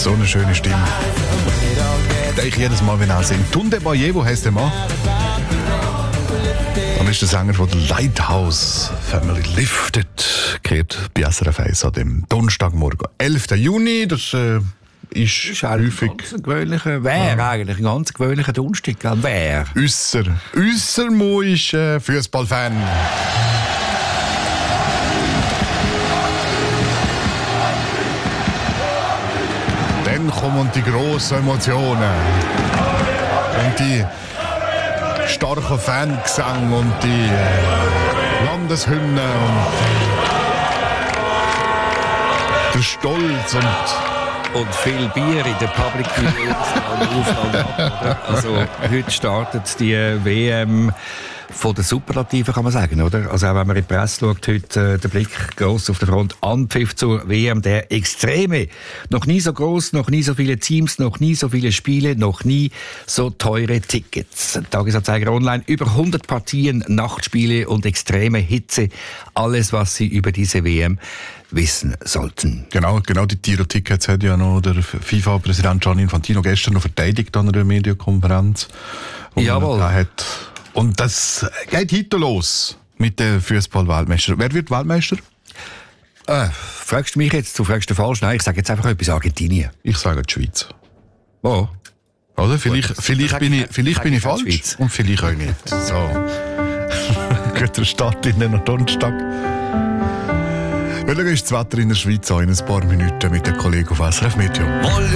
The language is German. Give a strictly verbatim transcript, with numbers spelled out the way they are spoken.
So eine schöne Stimme. Da ich jedes Mal, wenn er singt. Tunde Bayevo heisst der Mann. Und ist der Sänger von der Lighthouse Family Lifted. Gehört bei S R F eins an dem Donnerstagmorgen. elften Juni, das äh, ist, ist häufig... Ganz ein gewöhnlicher, wäre ja. eigentlich ein ganz gewöhnlicher Donnerstag. Wer? Üsser. Üsser Mo ist äh, Fußballfan. Dann kommen die grossen Emotionen. Und die starken Fangesänge und die äh, Landeshymne und der Stolz und Und viel Bier in der Public Aufnahme. Also heute startet die W M von der Superlative, kann man sagen, oder? Also auch wenn man in die Presse schaut, heute äh, der Blick gross auf der Front, Anpfiff zur W M, der Extreme. Noch nie so gross, noch nie so viele Teams, noch nie so viele Spiele, noch nie so teure Tickets. Tagesanzeiger online, über hundert Partien, Nachtspiele und extreme Hitze. Alles, was Sie über diese W M wissen sollten. Genau, genau die Tiro-Tickets hat ja noch der FIFA-Präsident Gianni Infantino gestern noch verteidigt an einer Medienkonferenz. Und Jawohl. Er hat, und das geht heute los mit den Fußball-Weltmeistern. Wer wird Weltmeister? Äh, fragst du mich jetzt, du fragst du falsch? Nein, ich sage jetzt einfach etwas Argentinien. Ich sage die Schweiz. Oh. Oder? Vielleicht, Gut. vielleicht Sag bin ich- ich, vielleicht sag bin ich ich falsch Schweiz. und vielleicht auch nicht. So. Guter Start in den Donnerstag. Wir schauen uns das Wetter in der Schweiz an in ein paar Minuten mit den Kollegen auf S R F Meteo.